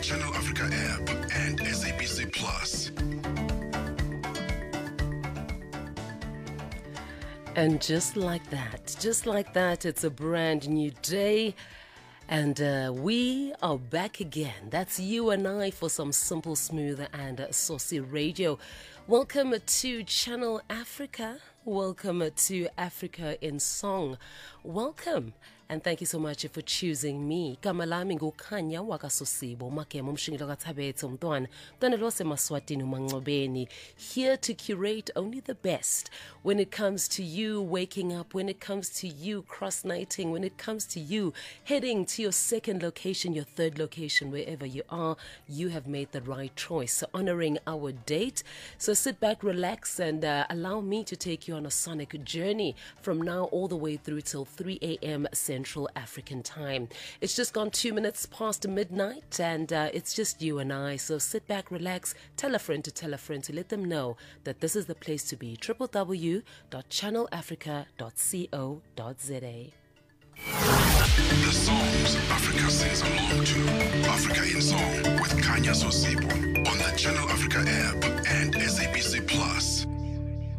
Channel Africa app and SABC Plus. And just like that, it's a brand new day. And we are back again. That's you and I for some simple, smooth, and saucy radio. Welcome to Channel Africa. Welcome to Africa in Song. Welcome. And thank you so much for choosing me. Kamalami ngukhanya wakasosibo makemo mshingilo kathabethe umntwana. Mntwana lo semaswatini uMancobeni. Here to curate only the best when it comes to you waking up, when it comes to you cross-nighting, when it comes to you heading to your second location, your third location, wherever you are, you have made the right choice. So honoring our date. So sit back, relax, and allow me to take you on a sonic journey from now all the way through till 3 a.m. Central African time. It's just gone 2 minutes past midnight, and it's just you and I. So sit back, relax, tell a friend to let them know that this is the place to be. www.channelafrica.co.za. The songs Africa sings along to. Africa in Song with Khanya Sosibo on the Channel Africa app and SABC Plus.